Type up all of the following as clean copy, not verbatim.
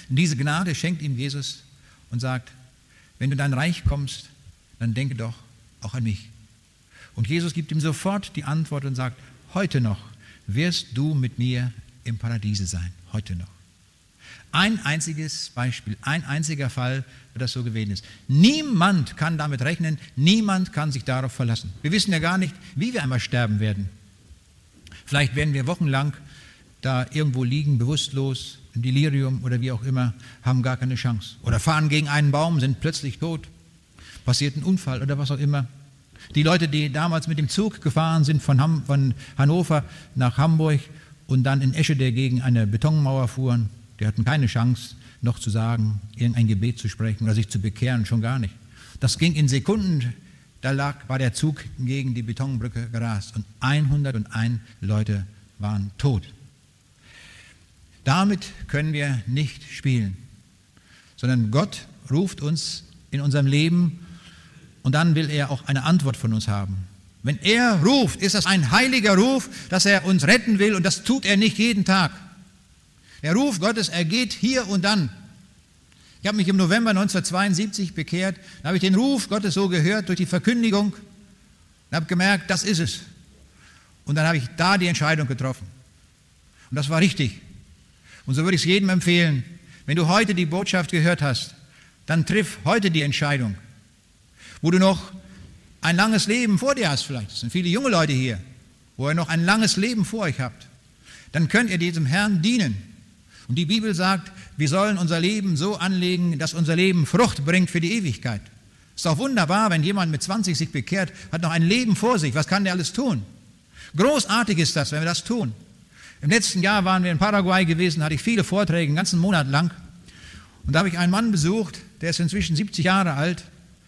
Und diese Gnade schenkt ihm Jesus und sagt, wenn du in dein Reich kommst, dann denke doch auch an mich. Und Jesus gibt ihm sofort die Antwort und sagt, heute noch wirst du mit mir im Paradiese sein. Heute noch. Ein einziges Beispiel, ein einziger Fall, wo das so gewesen ist. Niemand kann damit rechnen, niemand kann sich darauf verlassen. Wir wissen ja gar nicht, wie wir einmal sterben werden. Vielleicht werden wir wochenlang da irgendwo liegen, bewusstlos, im Delirium oder wie auch immer, haben gar keine Chance. Oder fahren gegen einen Baum, sind plötzlich tot, passiert ein Unfall oder was auch immer. Die Leute, die damals mit dem Zug gefahren sind von Hannover nach Hamburg und dann in Eschede gegen eine Betonmauer fuhren, die hatten keine Chance, noch zu sagen, irgendein Gebet zu sprechen oder sich zu bekehren, schon gar nicht. Das ging in Sekunden, war der Zug gegen die Betonbrücke gerast und 101 Leute waren tot. Damit können wir nicht spielen, sondern Gott ruft uns in unserem Leben und dann will er auch eine Antwort von uns haben. Wenn er ruft, ist das ein heiliger Ruf, dass er uns retten will und das tut er nicht jeden Tag. Der Ruf Gottes ergeht hier und dann. Ich habe mich im November 1972 bekehrt, da habe ich den Ruf Gottes so gehört durch die Verkündigung und habe gemerkt, das ist es. Und dann habe ich da die Entscheidung getroffen. Und das war richtig. Und so würde ich es jedem empfehlen, wenn du heute die Botschaft gehört hast, dann triff heute die Entscheidung, wo du noch ein langes Leben vor dir hast vielleicht. Es sind viele junge Leute hier, wo ihr noch ein langes Leben vor euch habt. Dann könnt ihr diesem Herrn dienen. Und die Bibel sagt, wir sollen unser Leben so anlegen, dass unser Leben Frucht bringt für die Ewigkeit. Ist doch wunderbar, wenn jemand mit 20 sich bekehrt, hat noch ein Leben vor sich. Was kann der alles tun? Großartig ist das, wenn wir das tun. Im letzten Jahr waren wir in Paraguay gewesen, hatte ich viele Vorträge, einen ganzen Monat lang. Und da habe ich einen Mann besucht, der ist inzwischen 70 Jahre alt.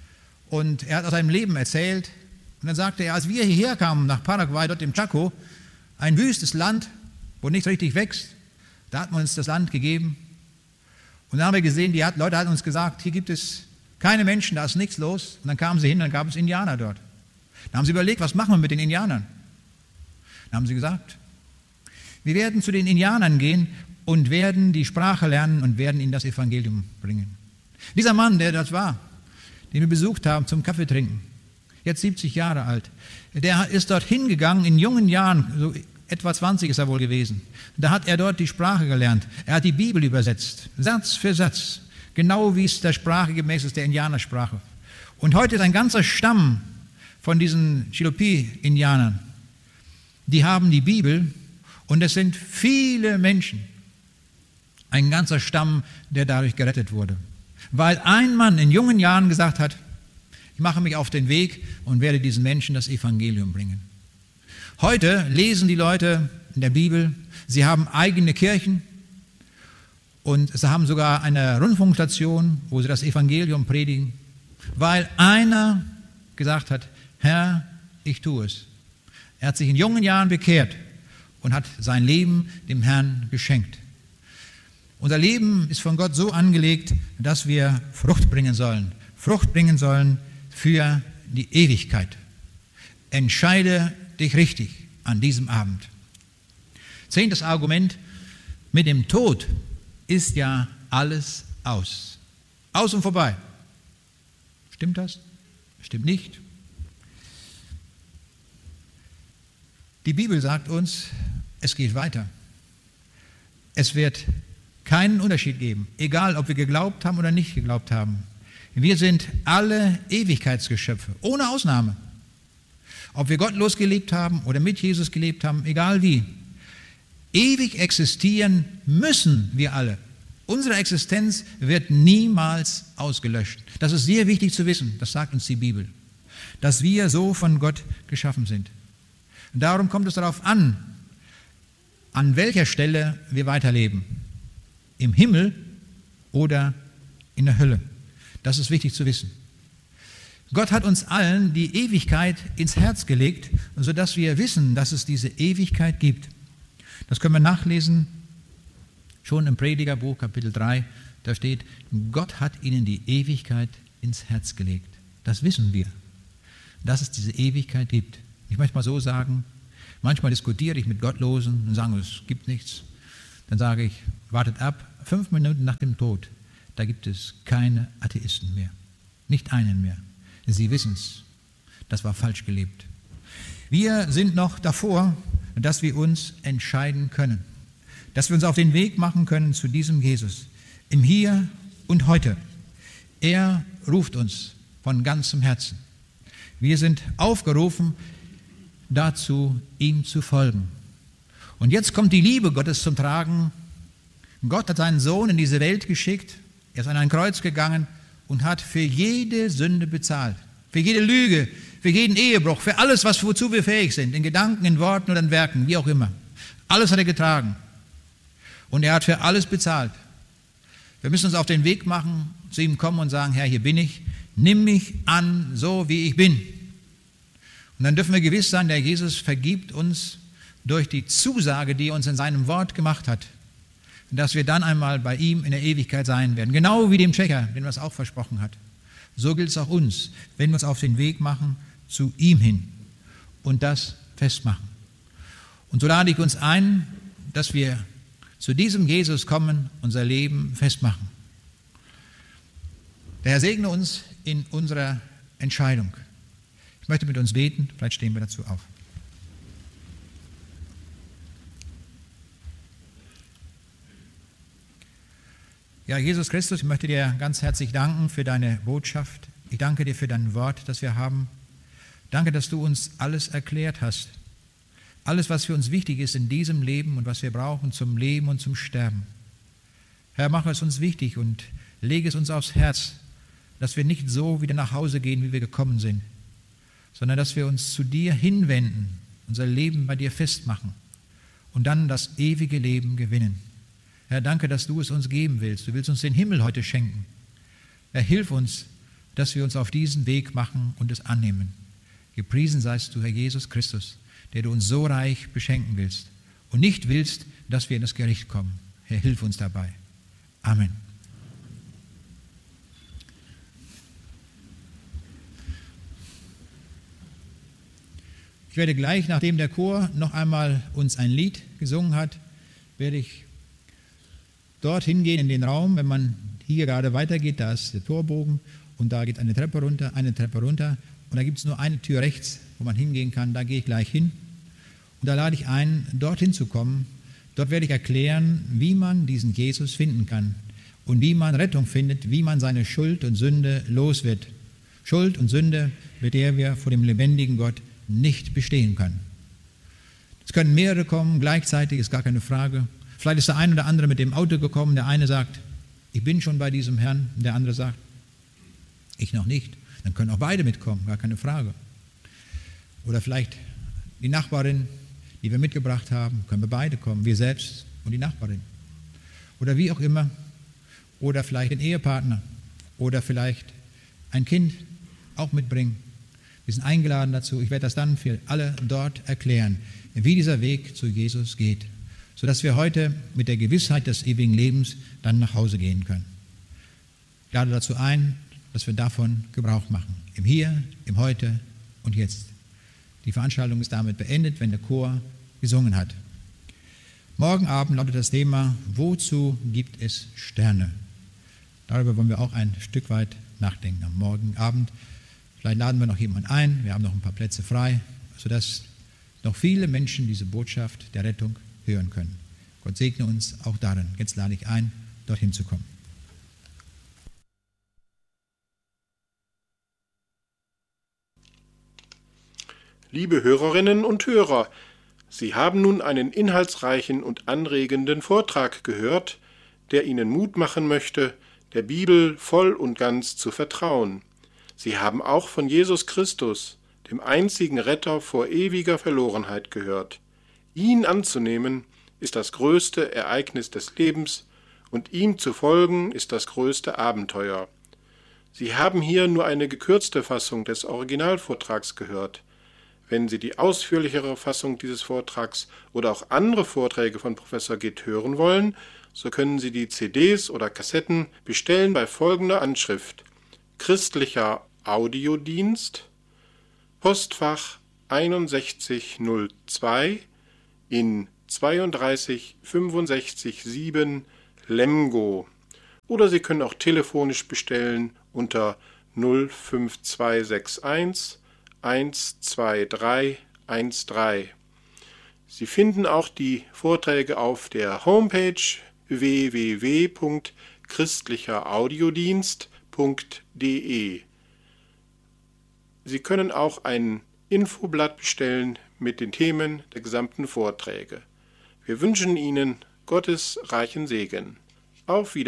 Und er hat aus seinem Leben erzählt. Und dann sagte er, als wir hierher kamen nach Paraguay, dort im Chaco, ein wüstes Land, wo nichts richtig wächst, da hat man uns das Land gegeben. Und dann haben wir gesehen, die Leute hatten uns gesagt, hier gibt es keine Menschen, da ist nichts los. Und dann kamen sie hin, dann gab es Indianer dort. Dann haben sie überlegt, was machen wir mit den Indianern? Dann haben sie gesagt, wir werden zu den Indianern gehen und werden die Sprache lernen und werden ihnen das Evangelium bringen. Dieser Mann, der das war, den wir besucht haben zum Kaffee trinken, jetzt 70 Jahre alt, der ist dort hingegangen, in jungen Jahren, so etwa 20 ist er wohl gewesen. Da hat er dort die Sprache gelernt. Er hat die Bibel übersetzt, Satz für Satz, genau wie es der Sprache gemäß ist, der Indianersprache. Und heute ist ein ganzer Stamm von diesen Chilopy-Indianern, die haben die Bibel und es sind viele Menschen, ein ganzer Stamm, der dadurch gerettet wurde. Weil ein Mann in jungen Jahren gesagt hat, ich mache mich auf den Weg und werde diesen Menschen das Evangelium bringen. Heute lesen die Leute in der Bibel, sie haben eigene Kirchen und sie haben sogar eine Rundfunkstation, wo sie das Evangelium predigen, weil einer gesagt hat, Herr, ich tue es. Er hat sich in jungen Jahren bekehrt und hat sein Leben dem Herrn geschenkt. Unser Leben ist von Gott so angelegt, dass wir Frucht bringen sollen für die Ewigkeit. Entscheide dich richtig an diesem Abend. 10. Argument, mit dem Tod ist ja alles aus. Aus und vorbei. Stimmt das? Stimmt nicht. Die Bibel sagt uns, es geht weiter. Es wird keinen Unterschied geben, egal ob wir geglaubt haben oder nicht geglaubt haben. Wir sind alle Ewigkeitsgeschöpfe, ohne Ausnahme. Ob wir gottlos gelebt haben oder mit Jesus gelebt haben, egal wie. Ewig existieren müssen wir alle. Unsere Existenz wird niemals ausgelöscht. Das ist sehr wichtig zu wissen, das sagt uns die Bibel, dass wir so von Gott geschaffen sind. Und darum kommt es darauf an welcher Stelle wir weiterleben. Im Himmel oder in der Hölle. Das ist wichtig zu wissen. Gott hat uns allen die Ewigkeit ins Herz gelegt, sodass wir wissen, dass es diese Ewigkeit gibt. Das können wir nachlesen, schon im Predigerbuch, Kapitel 3, da steht, Gott hat ihnen die Ewigkeit ins Herz gelegt. Das wissen wir, dass es diese Ewigkeit gibt. Ich möchte mal so sagen, manchmal diskutiere ich mit Gottlosen und sage, es gibt nichts. Dann sage ich, wartet ab, 5 Minuten nach dem Tod, da gibt es keine Atheisten mehr. Nicht einen mehr. Sie wissen es. Das war falsch gelebt. Wir sind noch davor, dass wir uns entscheiden können. Dass wir uns auf den Weg machen können zu diesem Jesus. Im Hier und Heute. Er ruft uns von ganzem Herzen. Wir sind aufgerufen, dazu ihm zu folgen. Und jetzt kommt die Liebe Gottes zum Tragen. Gott hat seinen Sohn in diese Welt geschickt. Er ist an ein Kreuz gegangen und hat für jede Sünde bezahlt. Für jede Lüge, für jeden Ehebruch, für alles, wozu wir fähig sind, in Gedanken, in Worten oder in Werken, wie auch immer. Alles hat er getragen. Und er hat für alles bezahlt. Wir müssen uns auf den Weg machen, zu ihm kommen und sagen, Herr, hier bin ich, nimm mich an, so wie ich bin. Und dann dürfen wir gewiss sein, der Jesus vergibt uns durch die Zusage, die er uns in seinem Wort gemacht hat, dass wir dann einmal bei ihm in der Ewigkeit sein werden. Genau wie dem Tschecher, den er es auch versprochen hat. So gilt es auch uns, wenn wir uns auf den Weg machen zu ihm hin und das festmachen. Und so lade ich uns ein, dass wir zu diesem Jesus kommen, unser Leben festmachen. Der Herr segne uns in unserer Entscheidung. Ich möchte mit uns beten, vielleicht stehen wir dazu auf. Ja, Jesus Christus, ich möchte dir ganz herzlich danken für deine Botschaft. Ich danke dir für dein Wort, das wir haben. Danke, dass du uns alles erklärt hast. Alles, was für uns wichtig ist in diesem Leben und was wir brauchen zum Leben und zum Sterben. Herr, mach es uns wichtig und lege es uns aufs Herz, dass wir nicht so wieder nach Hause gehen, wie wir gekommen sind, sondern dass wir uns zu dir hinwenden, unser Leben bei dir festmachen und dann das ewige Leben gewinnen. Herr, danke, dass du es uns geben willst. Du willst uns den Himmel heute schenken. Herr, hilf uns, dass wir uns auf diesen Weg machen und es annehmen. Gepriesen seist du, Herr Jesus Christus, der du uns so reich beschenken willst und nicht willst, dass wir in das Gericht kommen. Herr, hilf uns dabei. Amen. Ich werde gleich, nachdem der Chor noch einmal uns ein Lied gesungen hat, werde ich dorthin gehen in den Raum. Wenn man hier gerade weitergeht, da ist der Torbogen und da geht eine Treppe runter und da gibt es nur eine Tür rechts, wo man hingehen kann. Da gehe ich gleich hin und da lade ich ein, dorthin zu kommen. Dort werde ich erklären, wie man diesen Jesus finden kann und wie man Rettung findet, wie man seine Schuld und Sünde los wird. Schuld und Sünde, mit der wir vor dem lebendigen Gott nicht bestehen können. Es können mehrere kommen, gleichzeitig, ist gar keine Frage. Vielleicht ist der eine oder andere mit dem Auto gekommen, der eine sagt, ich bin schon bei diesem Herrn, der andere sagt, ich noch nicht. Dann können auch beide mitkommen, gar keine Frage. Oder vielleicht die Nachbarin, die wir mitgebracht haben, können wir beide kommen, wir selbst und die Nachbarin. Oder wie auch immer. Oder vielleicht ein Ehepartner oder vielleicht ein Kind auch mitbringen. Wir sind eingeladen dazu. Ich werde das dann für alle dort erklären, wie dieser Weg zu Jesus geht, sodass wir heute mit der Gewissheit des ewigen Lebens dann nach Hause gehen können. Ich lade dazu ein, dass wir davon Gebrauch machen. Im Hier, im Heute und Jetzt. Die Veranstaltung ist damit beendet, wenn der Chor gesungen hat. Morgen Abend lautet das Thema, wozu gibt es Sterne? Darüber wollen wir auch ein Stück weit nachdenken am Morgen Abend. Vielleicht laden wir noch jemanden ein, wir haben noch ein paar Plätze frei, sodass noch viele Menschen diese Botschaft der Rettung hören können. Gott segne uns auch darin. Jetzt lade ich ein, dorthin zu kommen. Liebe Hörerinnen und Hörer, Sie haben nun einen inhaltsreichen und anregenden Vortrag gehört, der Ihnen Mut machen möchte, der Bibel voll und ganz zu vertrauen. Sie haben auch von Jesus Christus, dem einzigen Retter vor ewiger Verlorenheit, gehört. Ihn anzunehmen ist das größte Ereignis des Lebens und ihm zu folgen ist das größte Abenteuer. Sie haben hier nur eine gekürzte Fassung des Originalvortrags gehört. Wenn Sie die ausführlichere Fassung dieses Vortrags oder auch andere Vorträge von Professor Gitt hören wollen, so können Sie die CDs oder Kassetten bestellen bei folgender Anschrift: Christlicher Audiodienst, Postfach 6102 in 32567 Lemgo. Oder Sie können auch telefonisch bestellen unter 05261 12313. Sie finden auch die Vorträge auf der Homepage www.christlicheraudiodienst.de. Sie können auch ein Infoblatt bestellen mit den Themen der gesamten Vorträge. Wir wünschen Ihnen Gottes reichen Segen. Auf Wiedersehen.